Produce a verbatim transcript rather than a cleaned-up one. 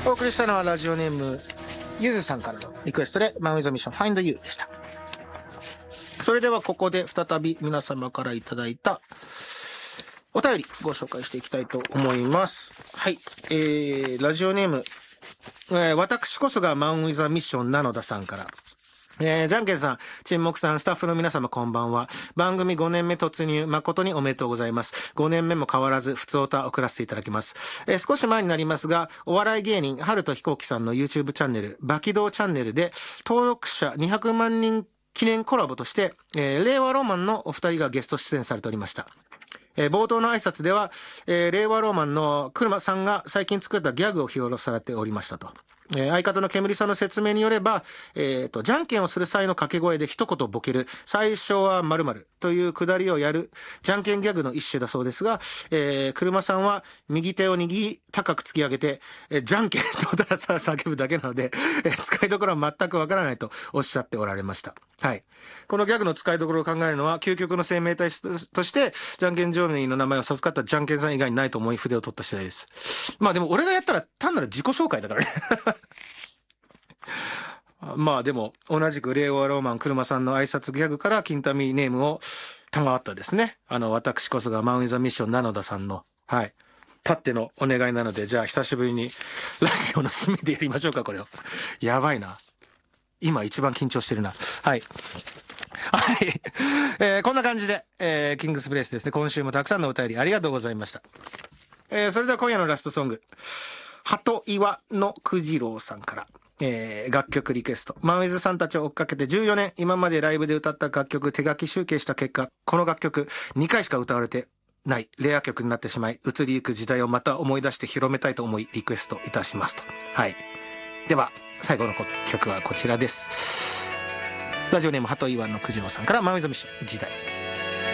お送りしたのはラジオネームゆずさんからのリクエストでマン・ウィズ・ミッション Find You でした。それではここで再び皆様からいただいたお便りご紹介していきたいと思います。はい、えー、ラジオネーム、えー、私こそがマン・ウィズ・ミッションなのださんから、えー、じゃんけんさん、沈黙さん、スタッフの皆様こんばんは。番組ごねんめ突入、誠におめでとうございます。ごねんめも変わらず、普通歌送らせていただきます。えー、少し前になりますが、お笑い芸人、春と飛行機さんの YouTube チャンネル、バキドーチャンネルで、登録者にひゃくまんにん記念コラボとして、えー、令和ロマンのお二人がゲスト出演されておりました。えー、冒頭の挨拶では、えー、令和ロマンの車さんが最近作ったギャグを披露されておりましたと。えー、相方の煙さんの説明によれば、えーと、じゃんけんをする際の掛け声で一言ボケる、最初は〇〇というくだりをやる、じゃんけんギャグの一種だそうですが、えー、車さんは右手を握り、高く突き上げて、えー、じゃんけんとたださ叫ぶだけなので、えー、使いどころは全くわからないとおっしゃっておられました。はい。このギャグの使いどころを考えるのは、究極の生命体として、じゃんけんジョーニーの名前を授かったじゃんけんさん以外にないと思い筆を取った次第です。まあでも俺がやったら単なる自己紹介だからね。まあでも同じく令和ローマン車さんの挨拶ギャグから金民ネームを賜ったですね。あの私こそがマン・ウィザ・ミッションなのださんの、はい、たってのお願いなので、じゃあ久しぶりにラジオの締めでやりましょうか。これをやばいな、今一番緊張してるな。はいはい、えー、こんな感じで、えー、キングスプレイスですね。今週もたくさんのお便りありがとうございました。えー、それでは今夜のラストソング、鳩岩のくじろうさんから、えー、楽曲リクエスト。マンウィズさんたちを追っかけてじゅうよねん、今までライブで歌った楽曲手書き集計した結果、この楽曲にかいしか歌われてないレア曲になってしまい、移りゆく時代をまた思い出して広めたいと思いリクエストいたしますと。はい、では最後の曲はこちらです。ラジオネーム鳩岩のくじろうさんからマンウィズミッション時代。